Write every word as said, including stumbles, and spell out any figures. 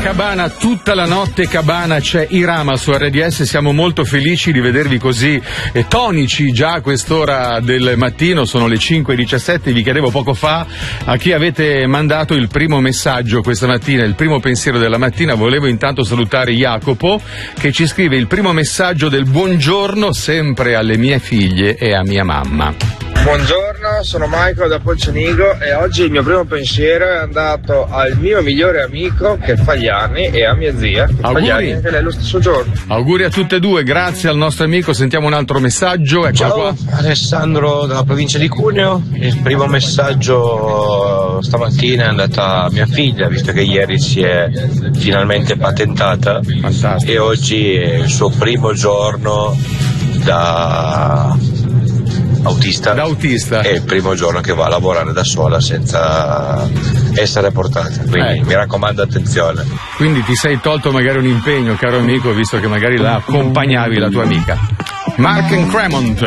Cabana, tutta la notte Cabana, c'è Irama su R D S, siamo molto felici di vedervi così eh, tonici già a quest'ora del mattino, sono le cinque e diciassette, vi chiedevo poco fa a chi avete mandato il primo messaggio questa mattina, il primo pensiero della mattina. Volevo intanto salutare Jacopo che ci scrive il primo messaggio del buongiorno sempre alle mie figlie e a mia mamma. Buongiorno, sono Michael da Polcenigo e oggi il mio primo pensiero è andato al mio migliore amico che fa gli anni e a mia zia che fa gli anni anche lei lo stesso giorno. Auguri a tutte e due, grazie al nostro amico. Sentiamo un altro messaggio. Eccolo. Ciao, qua. Alessandro dalla provincia di Cuneo. Il primo messaggio stamattina è andata a mia figlia, visto che ieri si è finalmente patentata. Fantastico. E oggi è il suo primo giorno da autista, da autista. È il primo giorno che va a lavorare da sola senza essere portata, quindi ecco. Mi raccomando, attenzione. Quindi ti sei tolto magari un impegno, caro amico, visto che magari la accompagnavi la tua amica. Mark and Cremont.